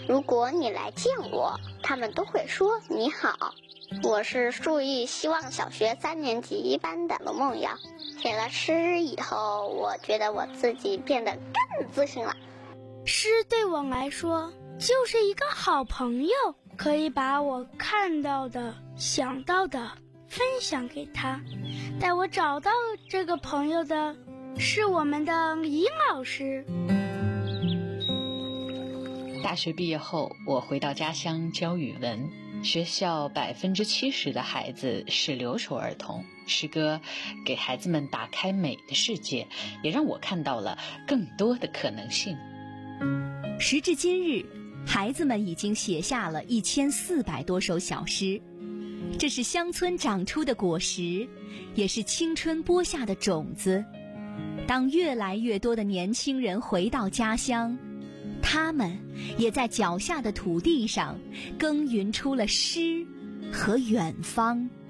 如果你来见我，他们都会说你好。我是树艺希望小学3年级一班的罗梦瑶。写了诗以后，我觉得我自己变得更自信了。 诗对我来说就是一个好朋友，可以把我看到的、想到的分享给他。带我找到这个朋友的是我们的尹老师。 大学毕业后，我回到家乡教语文。学校70%的孩子是留守儿童，诗歌给孩子们打开美的世界，也让我看到了更多的可能性。 时至今日，孩子们已经写下了1400多首小诗，这是乡村长出的果实，也是青春播下的种子。当越来越多的年轻人回到家乡，他们也在脚下的土地上耕耘出了诗和远方。